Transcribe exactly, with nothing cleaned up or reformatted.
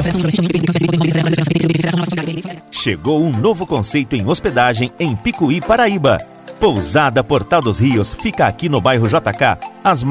Chegou um novo conceito em hospedagem em Picuí, Paraíba. Pousada Portal dos Rios fica aqui no bairro J K. As